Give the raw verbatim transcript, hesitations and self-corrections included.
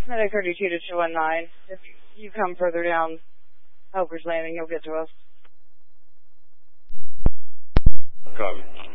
Medic thirty-two to two one nine. If you come further down Helper's Landing, you'll get to us. Copy.